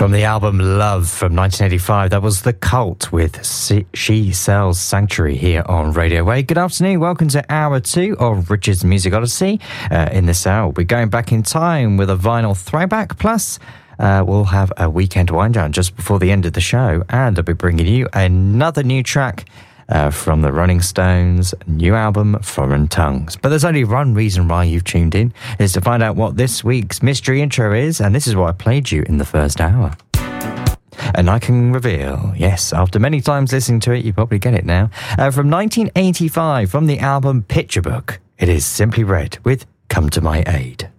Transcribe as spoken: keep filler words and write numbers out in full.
From the album Love from nineteen eighty-five, that was The Cult with She Sells Sanctuary here on Radio Way. Good afternoon, welcome to hour two of Richard's Music Odyssey. Uh, in this hour, we're going back in time with a vinyl throwback, plus uh, we'll have a weekend wind down just before the end of the show, and I'll be bringing you another new track Uh, from the Rolling Stones' new album, Foreign Tongues. But there's only one reason why you've tuned in, is to find out what this week's mystery intro is, and this is what I played you in the first hour. And I can reveal, yes, after many times listening to it, you probably get it now. Uh, from nineteen eighty-five, from the album Picture Book, it is Simply Red with Come to My Aid.